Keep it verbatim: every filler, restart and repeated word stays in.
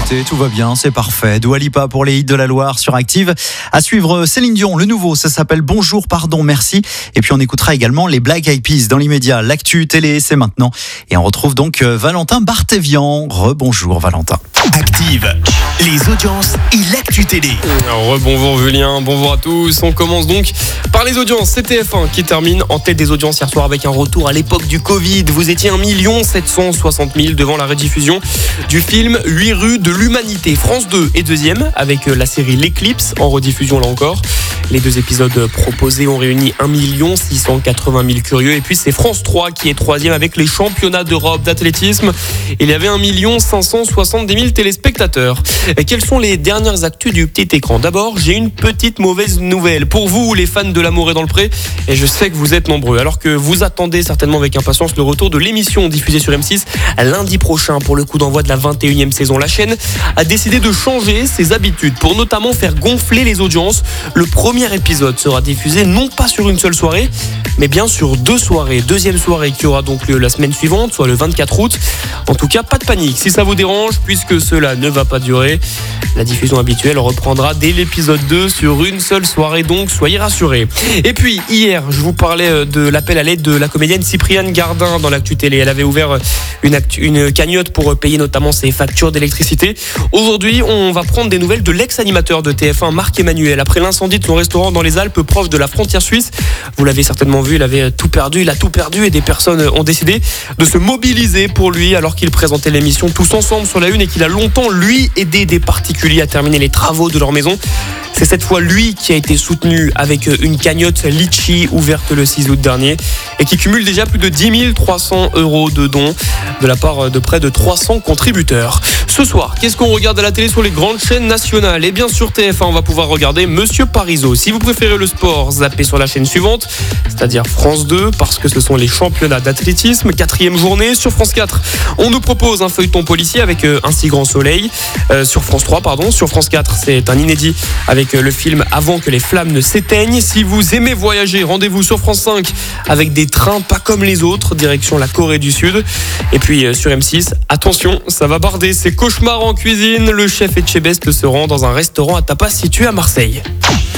écoutez, tout va bien, c'est parfait. Dua Lipa pour les hits de la Loire sur Active. À suivre Céline Dion, le nouveau, ça s'appelle Bonjour, pardon, merci. Et puis on écoutera également les Black Eyed Peas dans l'immédiat. L'actu télé, c'est maintenant. Et on retrouve donc Valentin Barthévian. Rebonjour Valentin. Active, les audiences et l'actu télé. Rebonjour Julien, bonjour à tous. On commence donc par les audiences. C'est T F un qui termine en tête des audiences hier soir avec un retour à l'époque du Covid. Vous étiez un million sept cent soixante mille devant la rediffusion du film huit rues de l'humanité. France deux est deuxième avec la série L'Éclipse en rediffusion là encore. Les deux épisodes proposés ont réuni un million six cent quatre-vingt mille curieux. Et puis c'est France trois qui est troisième avec les championnats d'Europe d'athlétisme. Il y avait un million cinq cent soixante-dix mille téléspectateurs. Et quelles sont les dernières actus du petit écran ? D'abord, j'ai une petite mauvaise nouvelle pour vous, les fans de L'amour est dans le pré. Et je sais que vous êtes nombreux. Alors que vous attendez certainement avec impatience le retour de l'émission diffusée sur M six lundi prochain pour le coup d'envoi de la vingt et unième saison. La chaîne a décidé de changer ses habitudes pour notamment faire gonfler les audiences. Le premier épisode sera diffusé non pas sur une seule soirée, mais bien sur deux soirées. Deuxième soirée qui aura donc lieu la semaine suivante, soit le vingt-quatre août. En tout cas, pas de panique si ça vous dérange, puisque cela ne va pas durer. La diffusion habituelle reprendra dès l'épisode deux sur une seule soirée, donc soyez rassurés. Et puis, hier, je vous parlais de l'appel à l'aide de la comédienne Cypriane Gardin dans l'actu télé. Elle avait ouvert une, actu, une cagnotte pour payer notamment ses factures d'électricité. Aujourd'hui, on va prendre des nouvelles de l'ex-animateur de T F un, Marc Emmanuel. Après l'incendie de son restaurant dans les Alpes, proche de la frontière suisse, vous l'avez certainement vu, il avait tout perdu, il a tout perdu et des personnes ont décidé de se mobiliser pour lui alors qu'il présentait l'émission Tous Ensemble sur la Une et qu'il a longtemps, lui, aidé des particuliers à terminer les travaux de leur maison. C'est cette fois lui qui a été soutenu avec une cagnotte Litchi ouverte le six août dernier et qui cumule déjà plus de dix mille trois cents euros de dons de la part de près de trois cents contributeurs. Ce soir, qu'est-ce qu'on regarde à la télé sur les grandes chaînes nationales ? Et bien sûr T F un, on va pouvoir regarder Monsieur Parisot. Si vous préférez le sport, zappez sur la chaîne suivante, c'est-à-dire France deux, parce que ce sont les championnats d'athlétisme. Quatrième journée sur France quatre. On nous propose un feuilleton policier avec Un si grand soleil. Euh, sur France trois, pardon. Sur France quatre, c'est un inédit avec le film Avant que les flammes ne s'éteignent. Si vous aimez voyager, rendez-vous sur France cinq avec des trains pas comme les autres, direction la Corée du Sud. Et puis euh, sur M six, attention, ça va barder, c'est cauchemar en cuisine. Le chef Etchebest se rend dans un restaurant à tapas situé à Marseille.